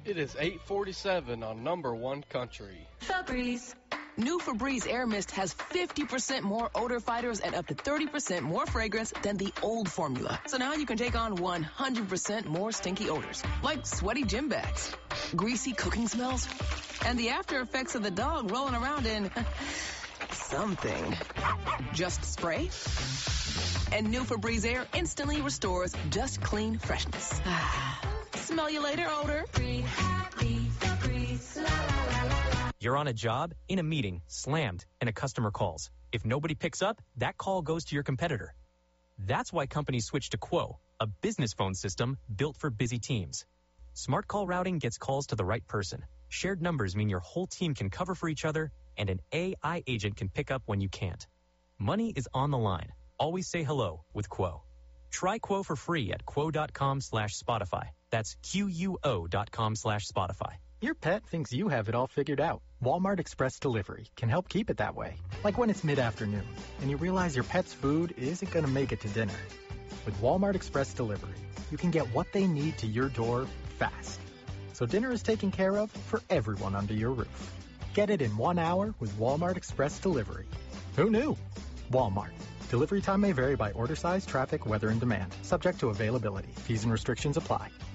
It is 8:47 on number one country. Febreze. New Febreze Air Mist has 50% more odor fighters and up to 30% more fragrance than the old formula. So now you can take on 100% more stinky odors, like sweaty gym bags, greasy cooking smells, and the after effects of the dog rolling around in something. Just spray, and new Febreze Air instantly restores just clean freshness. Smell you later, odor. Breathe happy, Febreze. La la la la la. You're on a job, in a meeting, slammed, and a customer calls. If nobody picks up, that call goes to your competitor. That's why companies switch to Quo, a business phone system built for busy teams. Smart call routing gets calls to the right person. Shared numbers mean your whole team can cover for each other, and an AI agent can pick up when you can't. Money is on the line. Always say hello with Quo. Try Quo for free at quo.com/Spotify. That's QUO.com/Spotify. Your pet thinks you have it all figured out. Walmart Express Delivery can help keep it that way. Like when it's mid-afternoon and you realize your pet's food isn't going to make it to dinner. With Walmart Express Delivery, you can get what they need to your door fast. So dinner is taken care of for everyone under your roof. Get it in 1 hour with Walmart Express Delivery. Who knew? Walmart. Delivery time may vary by order size, traffic, weather, and demand. Subject to availability. Fees and restrictions apply.